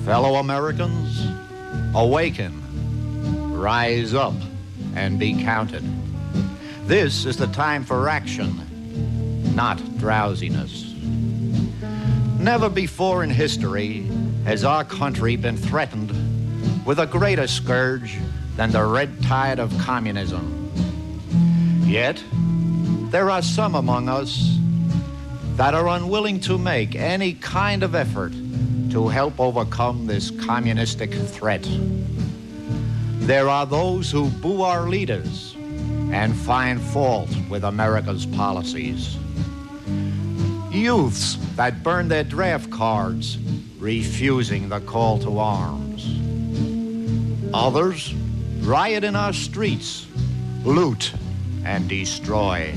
Fellow Americans, awaken, rise up, and be counted. This is the time for action, not drowsiness. Never before in history has our country been threatened with a greater scourge than the red tide of communism. Yet, there are some among us that are unwilling to make any kind of effort to help overcome this communistic threat. There are those who boo our leaders and find fault with America's policies. Youths that burn their draft cards, refusing the call to arms. Others riot in our streets, loot and destroy.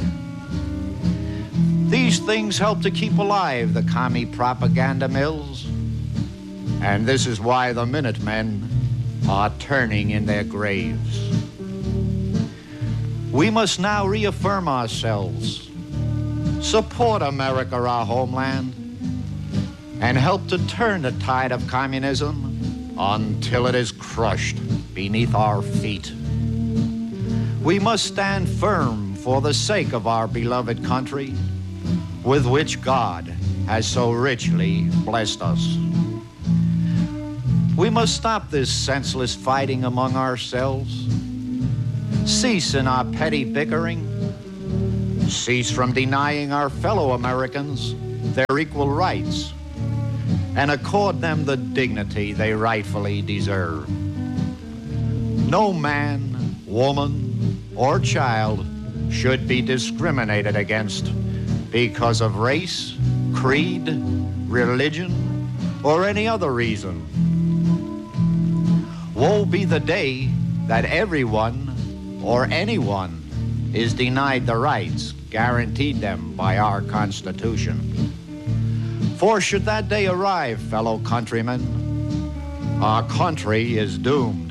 These things help to keep alive the commie propaganda mills, and this is why the Minutemen are turning in their graves. We must now reaffirm ourselves, support America, our homeland, and help to turn the tide of communism until it is crushed beneath our feet. We must stand firm for the sake of our beloved country, with which God has so richly blessed us. We must stop this senseless fighting among ourselves, cease in our petty bickering, cease from denying our fellow Americans their equal rights, and accord them the dignity they rightfully deserve. No man, woman, or child should be discriminated against because of race, creed, religion, or any other reason. Woe be the day that everyone or anyone is denied the rights guaranteed them by our Constitution. For should that day arrive, fellow countrymen, our country is doomed.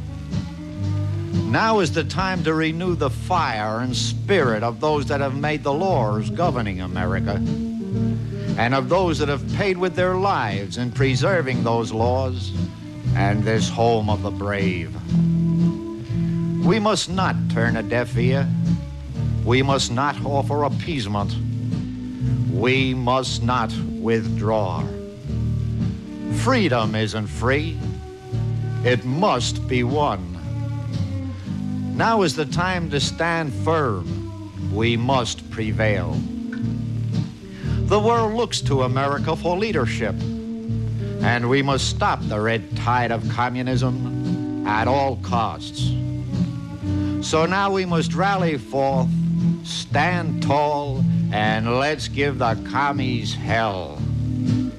Now is the time to renew the fire and spirit of those that have made the laws governing America, and of those that have paid with their lives in preserving those laws and this home of the brave. We must not turn a deaf ear. We must not offer appeasement. We must not withdraw. Freedom isn't free. It must be won. Now is the time to stand firm. We must prevail. The world looks to America for leadership, and we must stop the red tide of communism at all costs. So now we must rally forth, stand tall, and let's give the commies hell.